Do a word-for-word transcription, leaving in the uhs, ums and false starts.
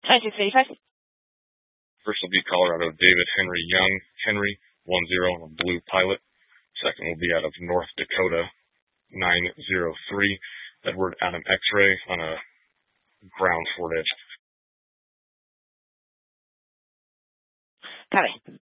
twenty-six eighty-five. First will be Colorado David Henry Young, Henry, one zero on a blue Pilot. Second will be out of North Dakota, nine zero three, Edward Adam X-Ray on a ground Ford Edge. Copy.